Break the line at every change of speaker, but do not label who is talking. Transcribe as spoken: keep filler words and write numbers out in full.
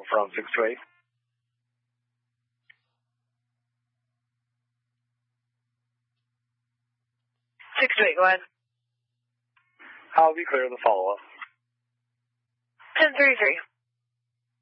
from six to eight.
six to eight, go ahead.
I'll be clear of the follow-up.
ten thirty-three.